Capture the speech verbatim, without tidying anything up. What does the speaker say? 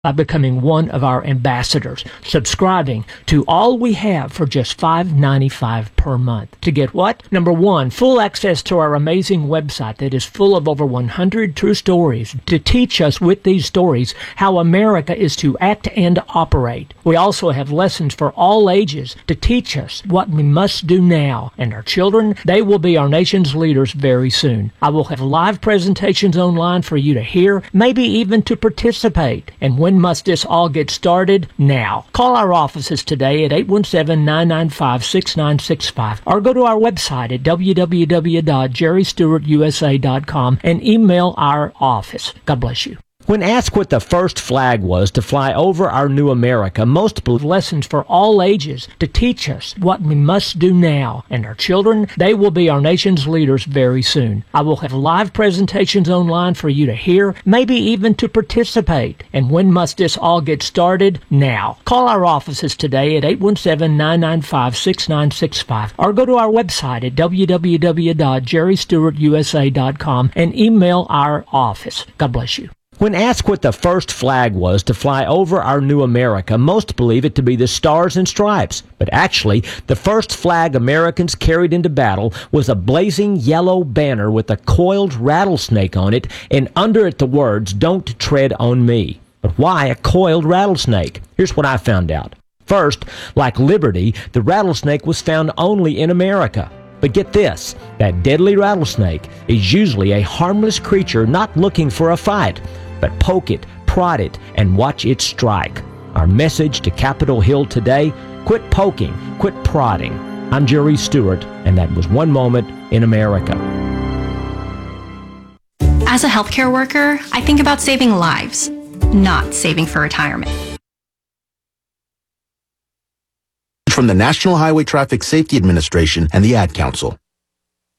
by becoming one of our ambassadors, subscribing to All We Have for just five dollars and ninety-five cents per month. To get what? Number one, full access to our amazing website that is full of over one hundred true stories to teach us with these stories how America is to act and operate. We also have lessons for all ages to teach us what we must do now. And our children, they will be our nation's leaders very soon. I will have live presentations online for you to hear, maybe even to participate. And when must this all get started? Now. Call our offices today at eight one seven, nine nine five, six nine six five or go to our website at w w w dot jerry stewart u s a dot com and email our office. God bless you. When asked what the first flag was to fly over our new America, most believe lessons for all ages to teach us what we must do now. And our children, they will be our nation's leaders very soon. I will have live presentations online for you to hear, maybe even to participate. And when must this all get started? Now. Call our offices today at eight one seven, nine nine five, six nine six five or go to our website at w w w dot jerry stewart u s a dot com and email our office. God bless you. When asked what the first flag was to fly over our new America, most believe it to be the Stars and Stripes. But actually, the first flag Americans carried into battle was a blazing yellow banner with a coiled rattlesnake on it, and under it the words, "Don't tread on me." But why a coiled rattlesnake? Here's what I found out. First, like liberty, the rattlesnake was found only in America. But get this, that deadly rattlesnake is usually a harmless creature not looking for a fight. But poke it, prod it, and watch it strike. Our message to Capitol Hill today, quit poking, quit prodding. I'm Jerry Stewart, and that was One Moment in America. As a healthcare worker, I think about saving lives, not saving for retirement. From the National Highway Traffic Safety Administration and the Ad Council.